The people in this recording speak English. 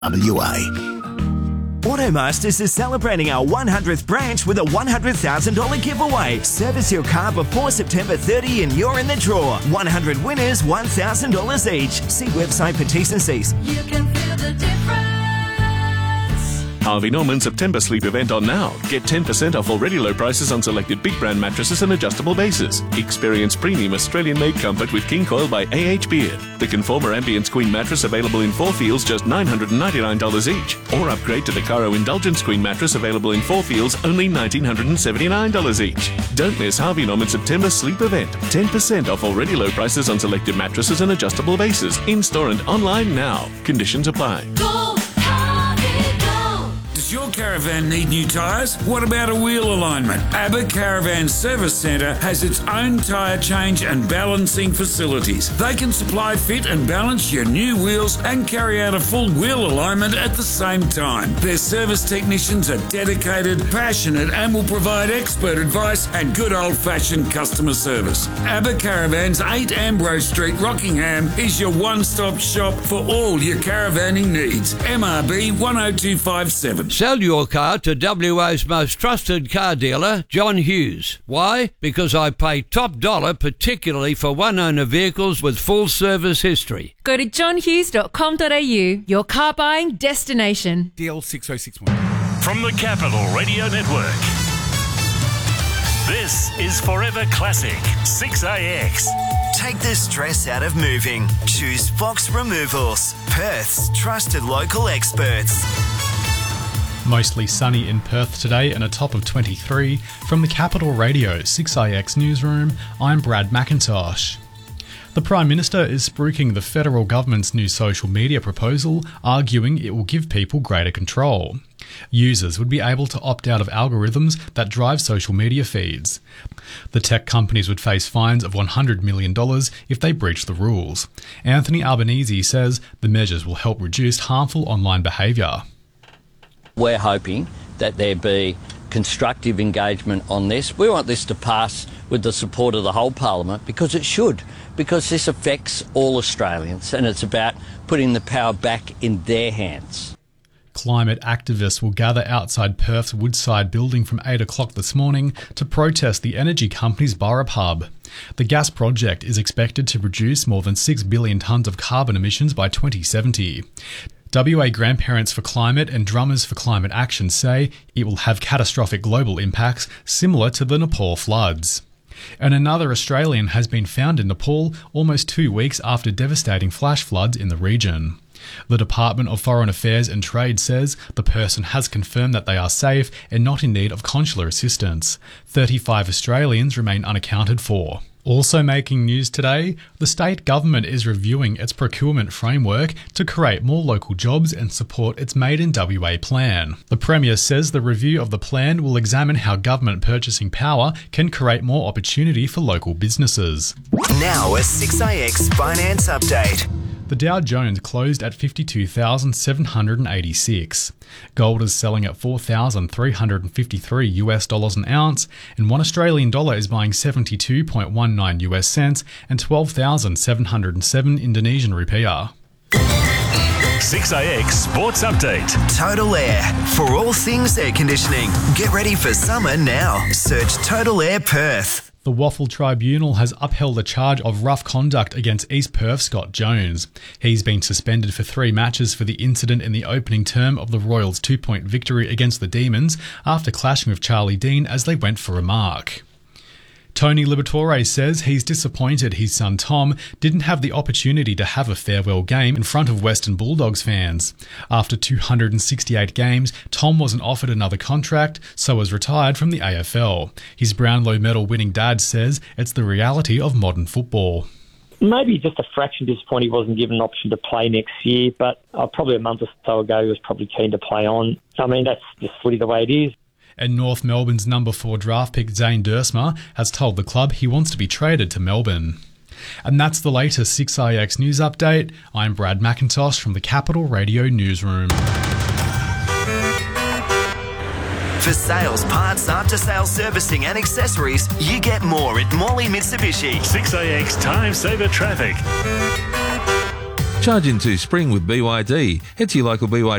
WA. Automasters is celebrating our 100th branch with a $100,000 giveaway. Service your car before September 30 and you're in the draw. 100 winners, $1,000 each. See website for T's and C's. You can feel the difference. Harvey Norman September sleep event on now. Get 10% off already low prices on selected big brand mattresses and adjustable bases. Experience premium Australian-made comfort with King Coil by A.H. Beard. The Conformer Ambience Queen mattress available in 4 feels just $999 each. Or upgrade to the Caro Indulgence Queen mattress available in 4 feels only $1,979 each. Don't miss Harvey Norman September sleep event. 10% off already low prices on selected mattresses and adjustable bases. In-store and online now. Conditions apply. Go, Harvey, go. Does your caravan need new tyres? What about a wheel alignment? ABBA Caravan Service Centre has its own tyre change and balancing facilities. They can supply, fit and balance your new wheels and carry out a full wheel alignment at the same time. Their service technicians are dedicated, passionate and will provide expert advice and good old-fashioned customer service. ABBA Caravans, 8 Ambrose Street, Rockingham is your one-stop shop for all your caravanning needs. MRB 10257. Sell your car to WA's most trusted car dealer, John Hughes. Why? Because I pay top dollar, particularly for one-owner vehicles with full service history. Go to johnhughes.com.au, your car buying destination. DL 6061. From the Capital Radio Network. This is Forever Classic 6AX. Take the stress out of moving. Choose Fox Removals, Perth's trusted local experts. Mostly sunny in Perth today and a top of 23. From the Capital Radio 6IX newsroom, I'm Brad McIntosh. The Prime Minister is spruiking the federal government's new social media proposal, arguing it will give people greater control. Users would be able to opt out of algorithms that drive social media feeds. The tech companies would face fines of $100 million if they breach the rules. Anthony Albanese says the measures will help reduce harmful online behaviour. We're hoping that there be constructive engagement on this. We want this to pass with the support of the whole Parliament because it should, because this affects all Australians and it's about putting the power back in their hands. Climate activists will gather outside Perth's Woodside building from 8 o'clock this morning to protest the energy company's Burrup hub. The gas project is expected to reduce more than 6 billion tonnes of carbon emissions by 2070. WA Grandparents for Climate and Drummers for Climate Action say it will have catastrophic global impacts similar to the Nepal floods. And another Australian has been found in Nepal almost 2 weeks after devastating flash floods in the region. The Department of Foreign Affairs and Trade says the person has confirmed that they are safe and not in need of consular assistance. 35 Australians remain unaccounted for. Also making news today, the state government is reviewing its procurement framework to create more local jobs and support its Made in WA plan. The Premier says the review of the plan will examine how government purchasing power can create more opportunity for local businesses. Now a 6IX finance update. The Dow Jones closed at 52,786. Gold is selling at $4,353 an ounce, and $1 Australian dollar is buying 72.19 US cents and 12,707 Indonesian rupiah. 6AX Sports Update. Total Air. For all things air conditioning. Get ready for summer now. Search Total Air Perth. The Waffle Tribunal has upheld a charge of rough conduct against East Perth's Scott Jones. He's been suspended for 3 matches for the incident in the opening term of the Royals' 2-point victory against the Demons after clashing with Charlie Dean as they went for a mark. Tony Liberatore says he's disappointed his son Tom didn't have the opportunity to have a farewell game in front of Western Bulldogs fans. After 268 games, Tom wasn't offered another contract, so was retired from the AFL. His Brownlow medal winning dad says it's the reality of modern football. Maybe just a fraction disappointed he wasn't given an option to play next year, but probably a month or so ago he was probably keen to play on. I mean, that's just footy the way it is. And North Melbourne's number 4 draft pick Zane Duursma has told the club he wants to be traded to Melbourne. And that's the latest 6IX news update. I'm Brad McIntosh from the Capital Radio newsroom. For sales, parts, after-sales servicing and accessories, you get more at Morley Mitsubishi. 6AX Time Saver Traffic. Charge into spring with BYD. Head to your local BYD